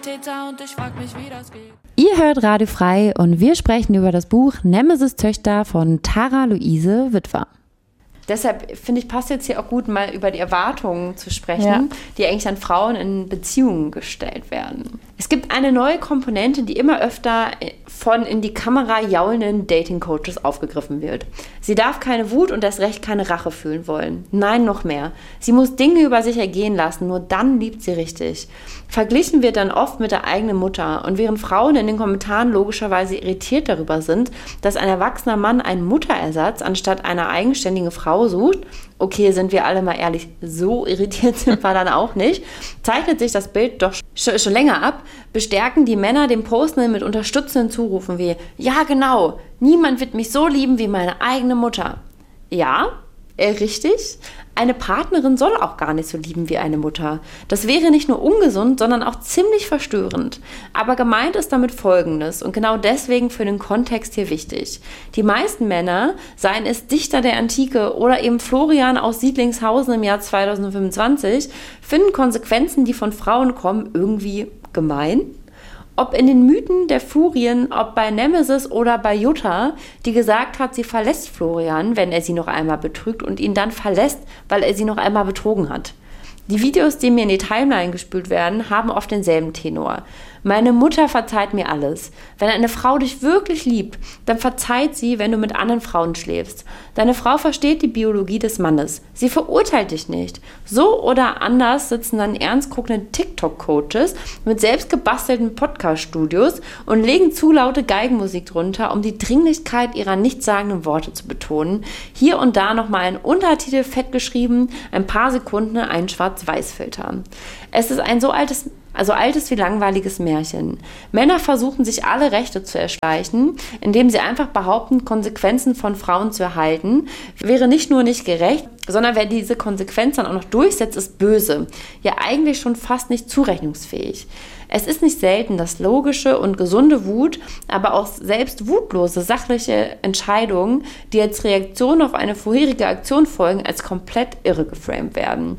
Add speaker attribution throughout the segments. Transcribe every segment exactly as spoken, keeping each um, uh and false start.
Speaker 1: Und ich frag mich, wie das geht.
Speaker 2: Ihr hört Radio Frei und wir sprechen über das Buch Nemesis Töchter von Tara Luise Witwer. Deshalb finde ich, passt jetzt hier auch gut, mal über die Erwartungen zu sprechen, ja. die eigentlich an Frauen in Beziehungen gestellt werden. Es gibt eine neue Komponente, die immer öfter von in die Kamera jaulenden Dating-Coaches aufgegriffen wird. Sie darf keine Wut und erst recht keine Rache fühlen wollen. Nein, noch mehr. Sie muss Dinge über sich ergehen lassen, nur dann liebt sie richtig. Verglichen wird dann oft mit der eigenen Mutter. Und während Frauen in den Kommentaren logischerweise irritiert darüber sind, dass ein erwachsener Mann einen Mutterersatz anstatt einer eigenständigen Frau sucht, okay, sind wir alle mal ehrlich, so irritiert sind wir dann auch nicht, zeichnet sich das Bild doch schon, schon länger ab, bestärken die Männer den Postenden mit unterstützenden Zurufen wie, ja genau, niemand wird mich so lieben wie meine eigene Mutter. Ja, äh, richtig. Eine Partnerin soll auch gar nicht so lieben wie eine Mutter. Das wäre nicht nur ungesund, sondern auch ziemlich verstörend. Aber gemeint ist damit Folgendes und genau deswegen für den Kontext hier wichtig. Die meisten Männer, seien es Dichter der Antike oder eben Florian aus Siedlingshausen im Jahr zweitausendfünfundzwanzig, finden Konsequenzen, die von Frauen kommen, irgendwie gemein. Ob in den Mythen der Furien, ob bei Nemesis oder bei Jutta, die gesagt hat, sie verlässt Florian, wenn er sie noch einmal betrügt und ihn dann verlässt, weil er sie noch einmal betrogen hat. Die Videos, die mir in die Timeline gespült werden, haben oft denselben Tenor. Meine Mutter verzeiht mir alles. Wenn eine Frau dich wirklich liebt, dann verzeiht sie, wenn du mit anderen Frauen schläfst. Deine Frau versteht die Biologie des Mannes. Sie verurteilt dich nicht. So oder anders sitzen dann ernst guckende TikTok-Coaches mit selbst gebastelten Podcast-Studios und legen zu laute Geigenmusik drunter, um die Dringlichkeit ihrer nichtssagenden Worte zu betonen. Hier und da nochmal ein Untertitel fett geschrieben, ein paar Sekunden ein Schwarz-Weiß-Filter. Es ist ein so altes Also altes wie langweiliges Märchen. Männer versuchen sich alle Rechte zu erschleichen, indem sie einfach behaupten, Konsequenzen von Frauen zu erhalten, wäre nicht nur nicht gerecht, sondern wer diese Konsequenz dann auch noch durchsetzt, ist böse. Ja, eigentlich schon fast nicht zurechnungsfähig. Es ist nicht selten, dass logische und gesunde Wut, aber auch selbst wutlose, sachliche Entscheidungen, die als Reaktion auf eine vorherige Aktion folgen, als komplett irre geframed werden.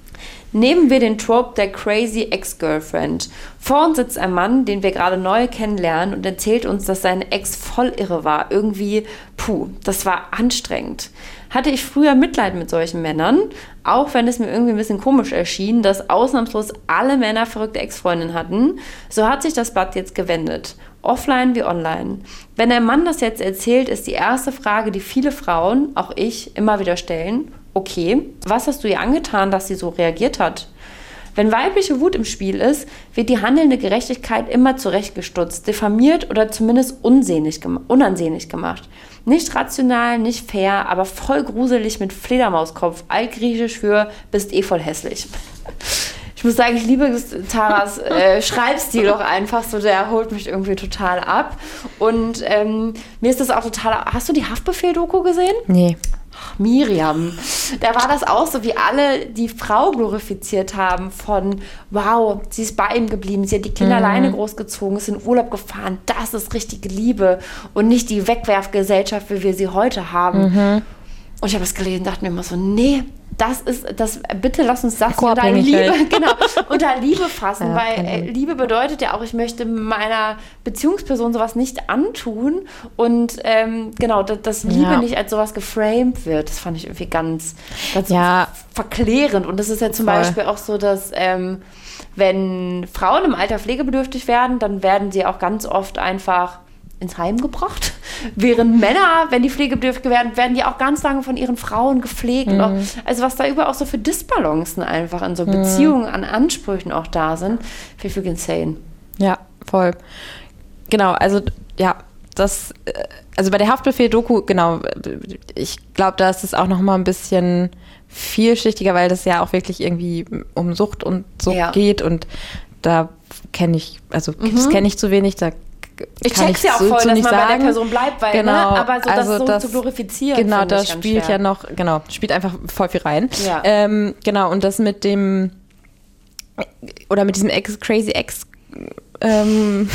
Speaker 2: Nehmen wir den Trope der crazy Ex-Girlfriend. Vor uns sitzt ein Mann, den wir gerade neu kennenlernen und erzählt uns, dass seine Ex voll irre war. Irgendwie, puh, das war anstrengend. Hatte ich früher Mitleid mit solchen Männern, auch wenn es mir irgendwie ein bisschen komisch erschien, dass ausnahmslos alle Männer verrückte Ex-Freundinnen hatten, so hat sich das Blatt jetzt gewendet. Offline wie online. Wenn ein Mann das jetzt erzählt, ist die erste Frage, die viele Frauen, auch ich, immer wieder stellen: Okay, was hast du ihr angetan, dass sie so reagiert hat? Wenn weibliche Wut im Spiel ist, wird die handelnde Gerechtigkeit immer zurechtgestutzt, diffamiert oder zumindest unsehnlich gem- unansehnlich gemacht. Nicht rational, nicht fair, aber voll gruselig mit Fledermauskopf, altgriechisch für bist eh voll hässlich. Ich muss sagen, ich liebe Taras äh, Schreibstil doch einfach so, der holt mich irgendwie total ab. Und ähm, mir ist das auch total... Hast du die Haftbefehl-Doku gesehen? Nee.
Speaker 1: Ach, Miriam, da war das auch so, wie alle die Frau glorifiziert haben von, wow, sie ist bei ihm geblieben, sie hat die Kinder mhm. alleine großgezogen, ist in Urlaub gefahren, das ist richtige Liebe und nicht die Wegwerfgesellschaft, wie wir sie heute haben. Mhm. Und ich habe das gelesen und dachte mir immer so, nee, das ist, das, bitte lass uns das unter Liebe, genau, unter Liebe fassen, ja, weil äh, Liebe bedeutet ja auch, ich möchte meiner Beziehungsperson sowas nicht antun und ähm, genau, dass, dass Liebe ja. nicht als sowas geframed wird, das fand ich irgendwie ganz, ganz
Speaker 2: ja.
Speaker 1: verklärend und das ist ja zum Voll. Beispiel auch so, dass ähm, wenn Frauen im Alter pflegebedürftig werden, dann werden sie auch ganz oft einfach ins Heim gebracht. Während Männer, wenn die pflegebedürftig werden, werden die auch ganz lange von ihren Frauen gepflegt. Mhm. Auch, also was da überall auch so für Disbalancen einfach in so Beziehungen an Ansprüchen auch da sind, finde ich wirklich insane.
Speaker 2: Ja, voll. Genau, also ja, das, also bei der Haftbefehl-Doku, genau, ich glaube, da ist es auch noch mal ein bisschen vielschichtiger, weil das ja auch wirklich irgendwie um Sucht und so ja. geht und da kenne ich, also mhm. das kenne ich zu wenig, da
Speaker 1: Ich check's ja auch
Speaker 2: so,
Speaker 1: voll,
Speaker 2: so
Speaker 1: dass man
Speaker 2: sagen.
Speaker 1: bei der Person bleibt, weil,
Speaker 2: genau,
Speaker 1: ne? aber so das
Speaker 2: also
Speaker 1: so
Speaker 2: das,
Speaker 1: zu glorifizieren,
Speaker 2: genau, da
Speaker 1: ich
Speaker 2: spielt
Speaker 1: schwer.
Speaker 2: ja noch, genau, spielt einfach voll viel rein.
Speaker 1: Ja.
Speaker 2: Ähm, genau, und das mit dem, oder mit diesem Ex, Crazy Ex
Speaker 3: ähm,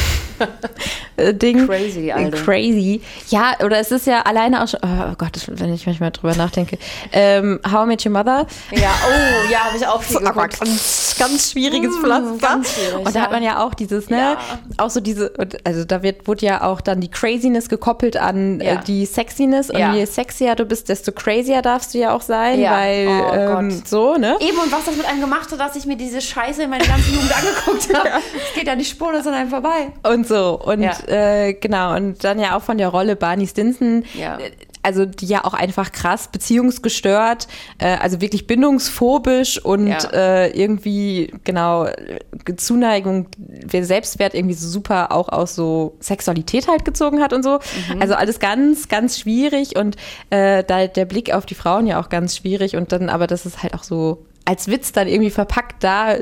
Speaker 3: Ding.
Speaker 1: Crazy, Alter.
Speaker 3: Crazy. Ja, oder es ist ja alleine auch schon, oh Gott, wenn ich manchmal drüber nachdenke. Ähm, How I Met Your Mother.
Speaker 1: Ja, oh, ja, habe ich auch viel
Speaker 3: so,
Speaker 1: geguckt.
Speaker 3: Ganz, ganz schwieriges
Speaker 1: mm,
Speaker 3: Pflaster.
Speaker 1: Ganz schwierig,
Speaker 3: und da
Speaker 1: ja.
Speaker 3: hat man ja auch dieses, ne,
Speaker 1: ja.
Speaker 3: auch so diese, also da wird, wurde ja auch dann die Craziness gekoppelt an ja. äh, die Sexiness. Und ja. je sexier du bist, desto crazier darfst du ja auch sein, ja. weil oh, ähm, so, ne?
Speaker 1: Eben, und was das mit einem gemacht hat, dass ich mir diese Scheiße in meiner ganzen Jugend angeguckt habe. Es ja. geht ja nicht spurlos an einem vorbei.
Speaker 3: Und so, und ja. äh, genau, und dann ja auch von der Rolle Barney Stinson,
Speaker 1: ja.
Speaker 3: also die ja auch einfach krass beziehungsgestört, äh, also wirklich bindungsphobisch und ja. äh, irgendwie, genau, Zuneigung, Selbstwert irgendwie so super auch aus so Sexualität halt gezogen hat und so. Mhm. Also alles ganz, ganz schwierig und äh, da der Blick auf die Frauen ja auch ganz schwierig und dann aber, dass es halt auch so als Witz dann irgendwie verpackt da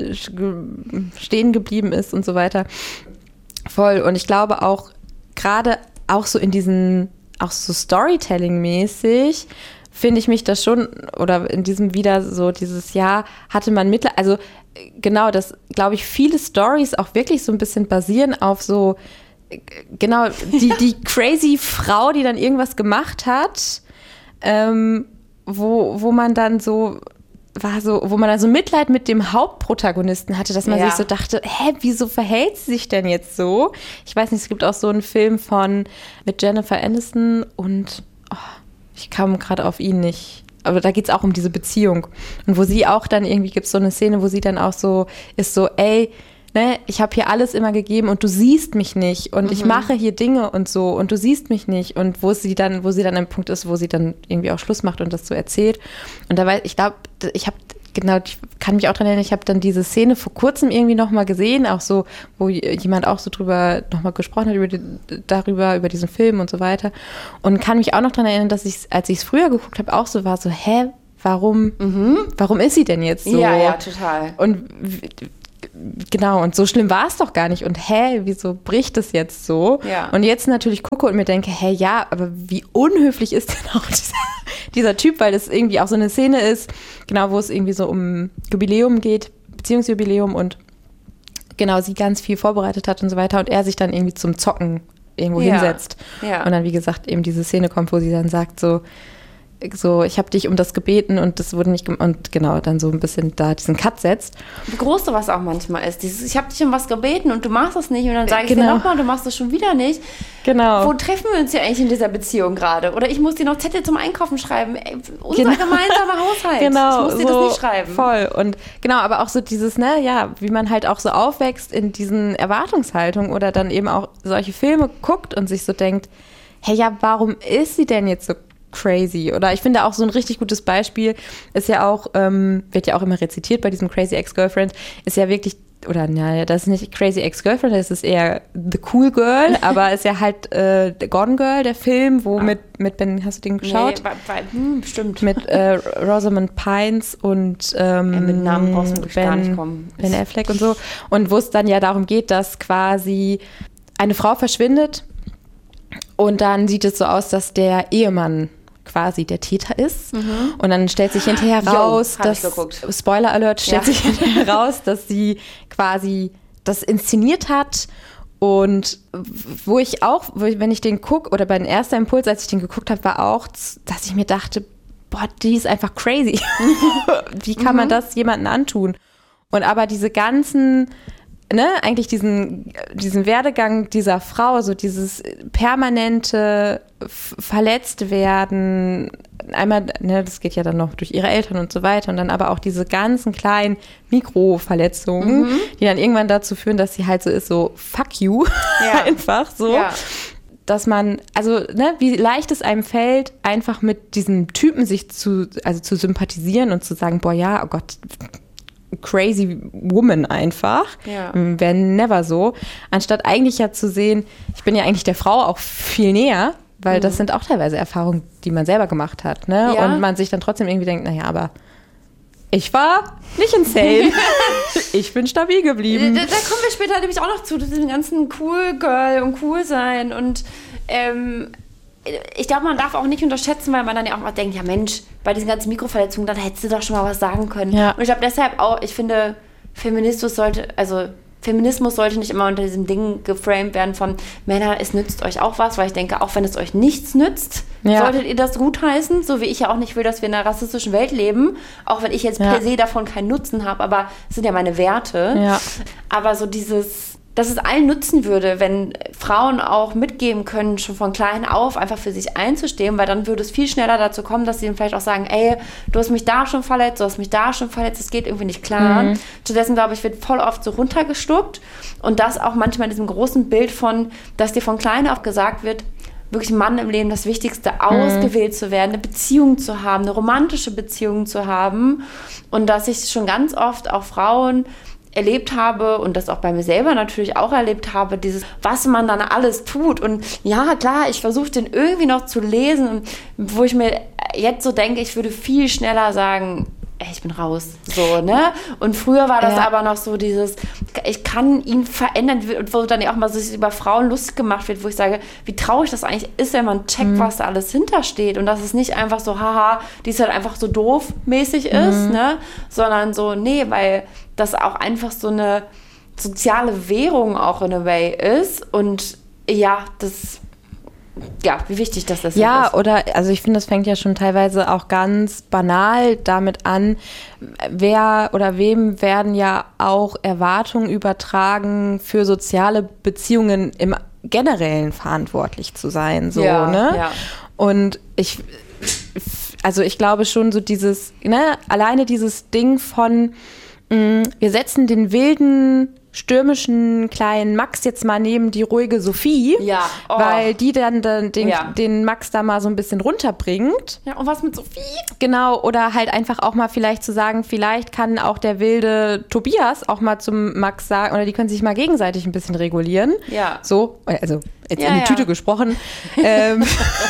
Speaker 3: stehen geblieben ist und so weiter. Voll. Und ich glaube auch, gerade auch so in diesen, auch so Storytelling-mäßig, finde ich mich das schon, oder in diesem wieder so dieses Jahr hatte man Mittel, also genau, dass, glaube ich, viele Stories auch wirklich so ein bisschen basieren auf so, genau, die, die crazy Frau, die dann irgendwas gemacht hat, ähm, wo, wo man dann so war so, wo man also Mitleid mit dem Hauptprotagonisten hatte, dass man
Speaker 1: ja.
Speaker 3: sich so dachte, hä, wieso verhält sie sich denn jetzt so? Ich weiß nicht, es gibt auch so einen Film von mit Jennifer Aniston und oh, ich kam gerade auf ihn nicht. Aber da geht es auch um diese Beziehung. Und wo sie auch dann irgendwie, gibt es so eine Szene, wo sie dann auch so ist so, ey, ne, ich habe hier alles immer gegeben und du siehst mich nicht und mhm. ich mache hier Dinge und so und du siehst mich nicht und wo sie dann, wo sie dann am Punkt ist, wo sie dann irgendwie auch Schluss macht und das so erzählt. Und da weiß ich glaube, ich habe genau, ich kann mich auch dran erinnern, ich habe dann diese Szene vor kurzem irgendwie nochmal gesehen, auch so, wo jemand auch so drüber nochmal gesprochen hat, über die, darüber, über diesen Film und so weiter. Und kann mich auch noch dran erinnern, dass ich, als ich es früher geguckt habe, auch so war, so, hä, warum, mhm. warum ist sie denn jetzt so?
Speaker 1: Ja, ja, total.
Speaker 3: Und genau, und so schlimm war es doch gar nicht. Und hä, wieso bricht es jetzt so?
Speaker 1: Ja.
Speaker 3: Und jetzt natürlich gucke und mir denke, hä, ja, aber wie unhöflich ist denn auch dieser, dieser Typ, weil das irgendwie auch so eine Szene ist, genau, wo es irgendwie so um Jubiläum geht, Beziehungsjubiläum und genau, sie ganz viel vorbereitet hat und so weiter und er sich dann irgendwie zum Zocken irgendwo
Speaker 1: ja.
Speaker 3: hinsetzt.
Speaker 1: Ja.
Speaker 3: Und dann, wie gesagt, eben diese Szene kommt, wo sie dann sagt so, so, ich habe dich um das gebeten und das wurde nicht gemacht und genau, dann so ein bisschen da diesen Cut setzt.
Speaker 1: Wie groß sowas auch manchmal ist. Dieses, ich habe dich um was gebeten und du machst es nicht und dann sage ich
Speaker 3: genau.
Speaker 1: dir nochmal, du machst es schon wieder nicht.
Speaker 3: Genau.
Speaker 1: Wo treffen wir uns ja eigentlich in dieser Beziehung gerade? Oder ich muss dir noch Zettel zum Einkaufen schreiben. Ey, unser
Speaker 3: genau.
Speaker 1: gemeinsamer Haushalt.
Speaker 3: Genau,
Speaker 1: ich muss dir
Speaker 3: so
Speaker 1: das nicht schreiben.
Speaker 3: Voll. Und genau, aber auch so dieses, ne, ja, wie man halt auch so aufwächst in diesen Erwartungshaltungen oder dann eben auch solche Filme guckt und sich so denkt, hey, ja, warum ist sie denn jetzt so crazy? Oder ich finde auch so ein richtig gutes Beispiel ist ja auch, ähm, wird ja auch immer rezitiert bei diesem Crazy Ex-Girlfriend, ist ja wirklich, oder naja, das ist nicht Crazy Ex-Girlfriend, das ist eher The Cool Girl, aber ist ja halt äh, Gone Girl, der Film, wo ah. mit, mit Ben, hast du den geschaut?
Speaker 1: Nee, bei, bei, hm, bestimmt.
Speaker 3: Mit äh, Rosamund Pines und ähm,
Speaker 1: ja, mit Namen brauchst du
Speaker 3: Ben,
Speaker 1: gar nicht kommen.
Speaker 3: Ben Affleck und so. Und wo es dann ja darum geht, dass quasi eine Frau verschwindet und dann sieht es so aus, dass der Ehemann quasi der Täter ist. Mhm. Und dann stellt sich hinterher raus,
Speaker 1: jo,
Speaker 3: dass, Spoiler Alert, stellt
Speaker 1: ja.
Speaker 3: sich hinterher raus, dass sie quasi das inszeniert hat. Und wo ich auch, wenn ich den gucke, oder bei dem ersten Impuls, als ich den geguckt habe, war auch, dass ich mir dachte, boah, die ist einfach crazy. Wie kann mhm. man das jemandem antun? Und aber diese ganzen, ne, eigentlich diesen, diesen Werdegang dieser Frau, so dieses permanente verletzt werden, einmal, ne, das geht ja dann noch durch ihre Eltern und so weiter und dann aber auch diese ganzen kleinen Mikroverletzungen, mhm. die dann irgendwann dazu führen, dass sie halt so ist, so fuck you, ja. einfach so. Ja. Dass man, also, ne, wie leicht es einem fällt, einfach mit diesem Typen sich zu, also zu sympathisieren und zu sagen, boah, ja, oh Gott, crazy woman einfach,
Speaker 1: ja.
Speaker 3: wäre never so, anstatt eigentlich ja zu sehen, ich bin ja eigentlich der Frau auch viel näher, weil mhm. das sind auch teilweise Erfahrungen, die man selber gemacht hat, ne?
Speaker 1: Ja.
Speaker 3: Und man sich dann trotzdem irgendwie denkt, naja, aber ich war nicht insane. Ich bin stabil geblieben.
Speaker 1: Da, da kommen wir später nämlich auch noch zu, diesem ganzen cool Girl und cool sein und ähm, ich glaube, man darf auch nicht unterschätzen, weil man dann ja auch mal denkt, ja Mensch, bei diesen ganzen Mikroverletzungen, dann hättest du doch schon mal was sagen können.
Speaker 3: Ja.
Speaker 1: Und ich glaube deshalb auch, ich finde, Feminismus sollte, also Feminismus sollte nicht immer unter diesem Ding geframed werden von Männer, es nützt euch auch was, weil ich denke, auch wenn es euch nichts nützt, ja. solltet ihr das gutheißen, so wie ich ja auch nicht will, dass wir in einer rassistischen Welt leben, auch wenn ich jetzt ja. per se davon keinen Nutzen habe, aber es sind ja meine Werte. Ja. Aber so dieses, dass es allen nutzen würde, wenn Frauen auch mitgeben können, schon von klein auf einfach für sich einzustehen, weil dann würde es viel schneller dazu kommen, dass sie dann vielleicht auch sagen, ey, du hast mich da schon verletzt, du hast mich da schon verletzt, das geht irgendwie nicht klar. Mhm. Stattdessen, glaube ich, wird voll oft so runtergestuckt und das auch manchmal in diesem großen Bild von, dass dir von klein auf gesagt wird, wirklich Mann im Leben das Wichtigste, mhm. ausgewählt zu werden, eine Beziehung zu haben, eine romantische Beziehung zu haben und dass ich schon ganz oft auch Frauen erlebt habe und das auch bei mir selber natürlich auch erlebt habe, dieses, was man dann alles tut und ja, klar, ich versuche den irgendwie noch zu lesen, wo ich mir jetzt so denke, ich würde viel schneller sagen, ey, ich bin raus, so, ne? Und früher war das ja. aber noch so dieses, ich kann ihn verändern, und wo dann ja auch mal so über Frauen lustig gemacht wird, wo ich sage, wie traurig das eigentlich ist, wenn man checkt, mhm. was da alles hintersteht und dass es nicht einfach so, haha, die ist halt einfach so doof mäßig ist, mhm. ne? Sondern so, nee, weil das auch einfach so eine soziale Währung auch in a way ist und ja, das ja, wie wichtig das ist.
Speaker 3: Ja, ist. Oder, also ich finde, das fängt ja schon teilweise auch ganz banal damit an, wer oder wem werden ja auch Erwartungen übertragen, für soziale Beziehungen im Generellen verantwortlich zu sein, so, ja, ne? Ja. Und ich, also ich glaube schon so dieses, ne, alleine dieses Ding von, mh, wir setzen den wilden, stürmischen kleinen Max jetzt mal neben die ruhige Sophie, ja. oh. weil die dann, dann den, ja. den Max da mal so ein bisschen runterbringt.
Speaker 1: Ja, und was mit Sophie?
Speaker 3: Genau, oder halt einfach auch mal vielleicht zu sagen, vielleicht kann auch der wilde Tobias auch mal zum Max sagen, oder die können sich mal gegenseitig ein bisschen regulieren. Ja. So, also jetzt ja, in die ja. Tüte gesprochen. ähm,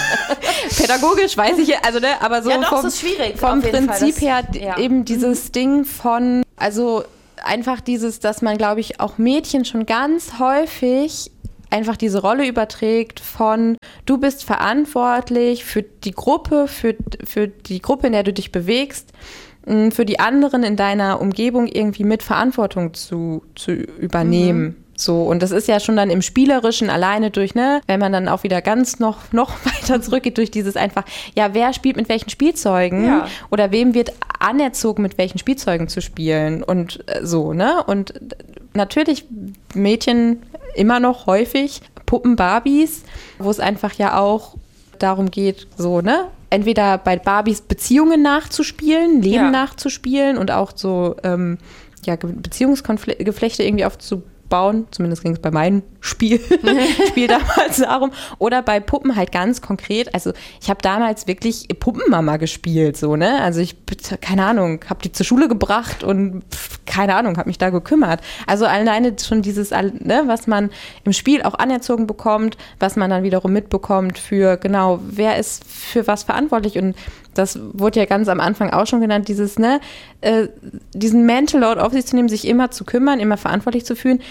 Speaker 3: pädagogisch weiß ich, also ne, aber so
Speaker 1: ja, doch,
Speaker 3: vom,
Speaker 1: das ist schwierig,
Speaker 3: vom Prinzip das, her ja. eben dieses mhm. Ding von, also einfach dieses, dass man, glaube ich, auch Mädchen schon ganz häufig einfach diese Rolle überträgt von, du bist verantwortlich für die Gruppe, für, für die Gruppe, in der du dich bewegst, für die anderen in deiner Umgebung irgendwie mit Verantwortung zu, zu übernehmen. Mhm. So, und das ist ja schon dann im Spielerischen alleine durch, ne, wenn man dann auch wieder ganz noch, noch weiter zurückgeht, durch dieses einfach, ja, wer spielt mit welchen Spielzeugen ja. oder wem wird anerzogen, mit welchen Spielzeugen zu spielen und so, ne? Und natürlich Mädchen immer noch häufig Puppen Barbies, wo es einfach ja auch darum geht, so, ne? Entweder bei Barbies Beziehungen nachzuspielen, Leben ja. nachzuspielen und auch so, ähm, ja, Beziehungsgeflechte irgendwie aufzubauen. Bauen, zumindest ging es bei meinem Spiel, Spiel damals darum, oder bei Puppen halt ganz konkret, also ich habe damals wirklich Puppenmama gespielt, so, ne, also ich, keine Ahnung, habe die zur Schule gebracht und keine Ahnung, habe mich da gekümmert, also alleine schon dieses, ne, was man im Spiel auch anerzogen bekommt, was man dann wiederum mitbekommt für, genau, wer ist für was verantwortlich und das wurde ja ganz am Anfang auch schon genannt, dieses, ne, äh, diesen Mental Load auf sich zu nehmen, sich immer zu kümmern, immer verantwortlich zu fühlen.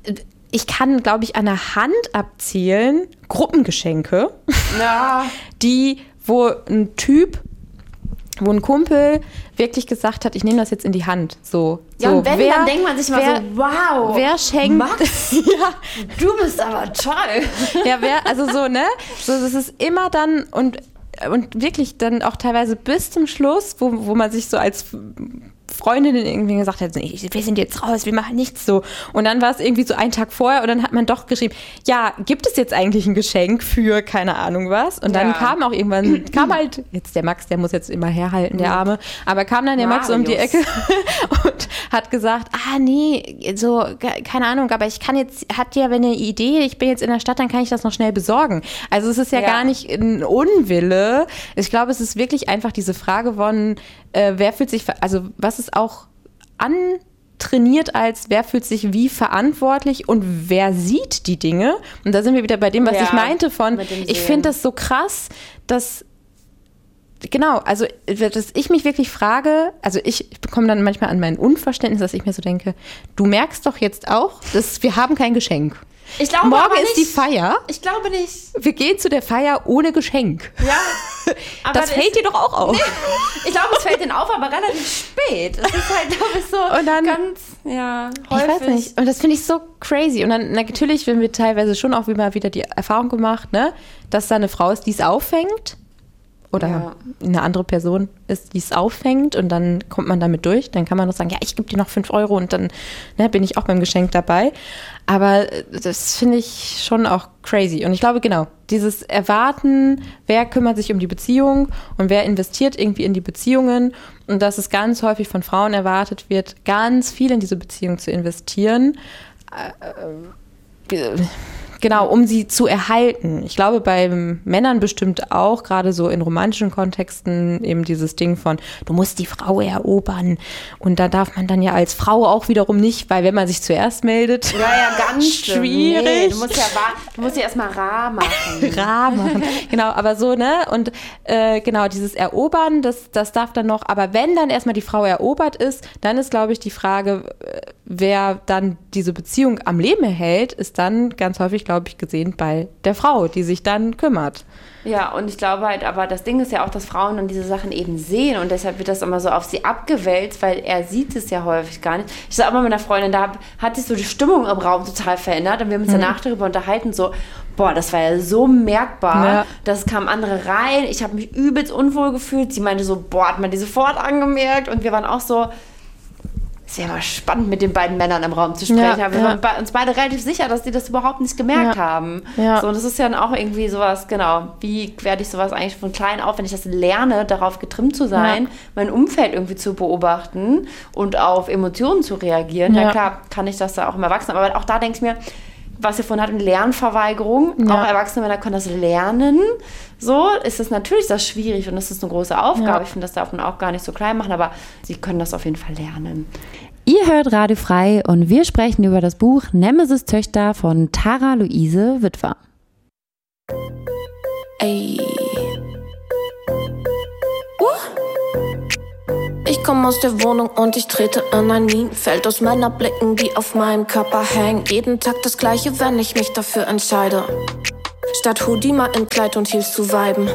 Speaker 3: Ich kann, glaube ich, an der Hand abzählen, Gruppengeschenke, ja. die, wo ein Typ, wo ein Kumpel wirklich gesagt hat, ich nehme das jetzt in die Hand. So,
Speaker 1: ja,
Speaker 3: so.
Speaker 1: Und wenn, wer, dann denkt man sich mal wer, so, wow,
Speaker 3: wer schenkt,
Speaker 1: Max, ja, du bist aber toll.
Speaker 3: Ja, wer, also so, ne, so, das ist immer dann, und Und wirklich dann auch teilweise bis zum Schluss, wo, wo man sich so als Freundinnen irgendwie gesagt hat, nee, wir sind jetzt raus, wir machen nichts so. Und dann war es irgendwie so einen Tag vorher und dann hat man doch geschrieben, ja, gibt es jetzt eigentlich ein Geschenk für keine Ahnung was? Und dann ja. kam auch irgendwann, kam halt, jetzt der Max, der muss jetzt immer herhalten, der Arme, aber kam dann der Marius. Max um die Ecke und hat gesagt, ah nee, so, keine Ahnung, aber ich kann jetzt, hat ja eine Idee, ich bin jetzt in der Stadt, dann kann ich das noch schnell besorgen. Also es ist ja, ja. gar nicht ein Unwille. Ich glaube, es ist wirklich einfach diese Frage von, äh, wer fühlt sich, also was ist auch antrainiert als, wer fühlt sich wie verantwortlich und wer sieht die Dinge. Und da sind wir wieder bei dem, was ja, ich meinte von, ich finde das so krass, dass, genau, also dass ich mich wirklich frage, also ich, ich bekomme dann manchmal an mein Unverständnis, dass ich mir so denke, du merkst doch jetzt auch, dass wir haben kein Geschenk.
Speaker 1: Ich glaube
Speaker 3: Morgen
Speaker 1: aber
Speaker 3: ist
Speaker 1: nicht.
Speaker 3: die Feier.
Speaker 1: Ich glaube nicht.
Speaker 3: Wir gehen zu der Feier ohne Geschenk.
Speaker 1: Ja.
Speaker 3: aber das, das fällt dir doch auch auf.
Speaker 1: Nee, ich glaube, es fällt denen auf, aber relativ spät. Es ist halt, glaube ich, so
Speaker 3: und dann,
Speaker 1: ganz, ja, häufig.
Speaker 3: Ich weiß nicht. Und das finde ich so crazy. Und dann natürlich, wenn wir teilweise schon auch immer wieder die Erfahrung gemacht, ne, dass da eine Frau ist, die es auffängt. Oder ja. eine andere Person ist, die es auffängt und dann kommt man damit durch. Dann kann man noch sagen, ja, ich gebe dir noch fünf Euro und dann ne, bin ich auch beim Geschenk dabei. Aber das finde ich schon auch crazy. Und ich glaube, genau, dieses Erwarten, wer kümmert sich um die Beziehung und wer investiert irgendwie in die Beziehungen und dass es ganz häufig von Frauen erwartet wird, ganz viel in diese Beziehung zu investieren. Äh, Genau, um sie zu erhalten. Ich glaube, bei Männern bestimmt auch, gerade so in romantischen Kontexten, eben dieses Ding von, du musst die Frau erobern. Und da darf man dann ja als Frau auch wiederum nicht, weil wenn man sich zuerst meldet,
Speaker 1: ja, ja, ganz
Speaker 3: schwierig.
Speaker 1: Nee, du musst ja, du musst ja erstmal rar machen.
Speaker 3: rar machen, genau, aber so, ne? Und äh, genau, dieses Erobern, das, das darf dann noch, aber wenn dann erstmal die Frau erobert ist, dann ist, glaube ich, die Frage, wer dann diese Beziehung am Leben erhält, ist dann ganz häufig, glaube ich, gesehen bei der Frau, die sich dann kümmert.
Speaker 1: Ja, und ich glaube halt, aber das Ding ist ja auch, dass Frauen dann diese Sachen eben sehen und deshalb wird das immer so auf sie abgewälzt, weil er sieht es ja häufig gar nicht. Ich sag immer mit einer Freundin, da hat sich so die Stimmung im Raum total verändert und wir haben uns mhm. danach darüber unterhalten, so, boah, das war ja so merkbar, ja. dass kamen andere rein, ich habe mich übelst unwohl gefühlt, sie meinte so, boah, hat man die sofort angemerkt und wir waren auch so, es wäre mal spannend, mit den beiden Männern im Raum zu sprechen. Ja, aber wir ja. waren uns beide relativ sicher, dass die das überhaupt nicht gemerkt ja. haben. Ja. So, und das ist ja dann auch irgendwie sowas, genau, wie werde ich sowas eigentlich von klein auf, wenn ich das lerne, darauf getrimmt zu sein, ja. mein Umfeld irgendwie zu beobachten und auf Emotionen zu reagieren. Ja, ja klar, kann ich das da auch im Erwachsenen. Aber auch da denke ich mir, was ihr vorhin hatten, Lernverweigerung. Ja. Auch erwachsene Männer können das lernen. So ist es natürlich das schwierig und das ist eine große Aufgabe. Ja. Ich finde, das darf man auch gar nicht so klein machen, aber sie können das auf jeden Fall lernen.
Speaker 2: Ihr hört Radio Frei und wir sprechen über das Buch Nemesis Töchter von Tara Luise Witwer. Ey.
Speaker 4: Ich komme aus der Wohnung und ich trete in ein Minenfeld aus Männerblicken, die auf meinem Körper hängen. Jeden Tag das Gleiche, wenn ich mich dafür entscheide. Statt Hoodie mal in Kleid und Heels zu viben.